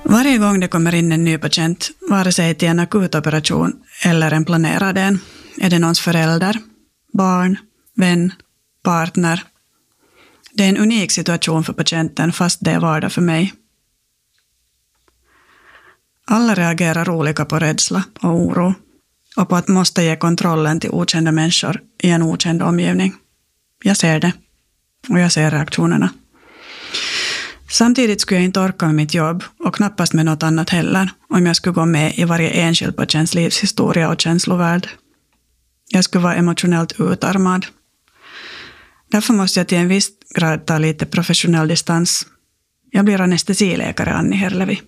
Varje gång det kommer in en ny patient, vare sig till en akutoperation eller en planerad en, är det någons förälder, barn, vän, partner. Det är en unik situation för patienten fast det är vardag för mig. Alla reagerar olika på rädsla och oro och på att måste ge kontrollen till okända människor i en okänd omgivning. Jag ser det och jag ser reaktionerna. Samtidigt skulle jag inte orka med mitt jobb och knappast med något annat heller om jag skulle gå med i varje enskild patients livshistoria och känslovärld. Jag skulle vara emotionellt utarmad. Därför måste jag till en viss grad ta lite professionell distans. Jag blir anestesiläkare Anni Herlevi.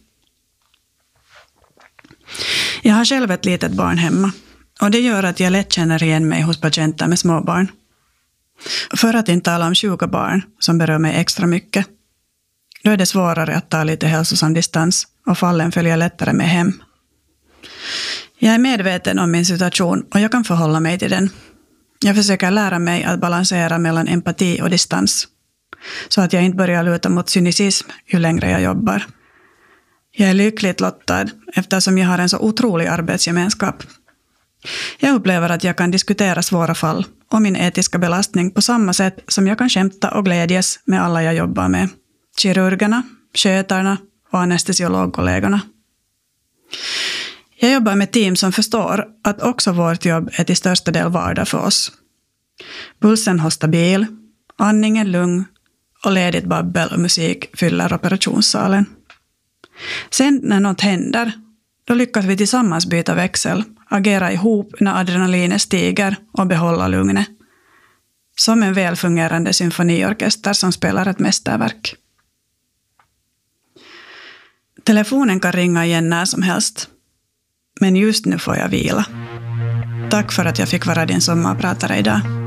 Jag har själv ett litet barn hemma och det gör att jag lätt känner igen mig hos patienter med småbarn. För att inte tala om sjuka barn som berör mig extra mycket. Då är det svårare att ta lite hälsosam distans och fallen följer lättare med hem. Jag är medveten om min situation och jag kan förhålla mig till den. Jag försöker lära mig att balansera mellan empati och distans. Så att jag inte börjar luta mot cynism ju längre jag jobbar. Jag är lyckligt lottad eftersom jag har en så otrolig arbetsgemenskap. Jag upplever att jag kan diskutera svåra fall och min etiska belastning på samma sätt som jag kan skämta och glädjas med alla jag jobbar med. Kirurgerna, skötarna och anestesiologkollegorna. Jag jobbar med team som förstår att också vårt jobb är till största del vardag för oss. Pulsen hålls stabil, andningen lugn och ledigt babbel och musik fyller operationssalen. Sen när något händer, då lyckas vi tillsammans byta växel, agera ihop när adrenalinet stiger och behålla lugnet. Som en välfungerande symfoniorkester som spelar ett mästerverk. Telefonen kan ringa igen när som helst. Men just nu får jag vila. Tack för att jag fick vara din sommarpratare idag.